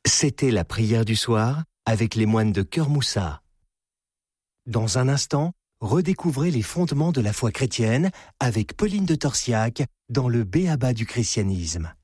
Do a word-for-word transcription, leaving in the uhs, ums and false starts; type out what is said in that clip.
C'était la prière du soir avec les moines de Cœur Moussa. Dans un instant, redécouvrez les fondements de la foi chrétienne avec Pauline de Torsiac dans le B A B A du christianisme.